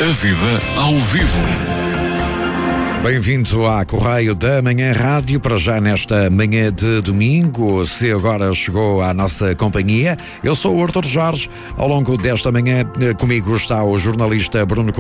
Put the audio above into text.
A vida ao vivo. Bem-vindo à Correio da Manhã Rádio, para já nesta manhã de domingo. Se agora chegou à nossa companhia, eu sou o Artur Jorge. Ao longo desta manhã, comigo está o jornalista Bruno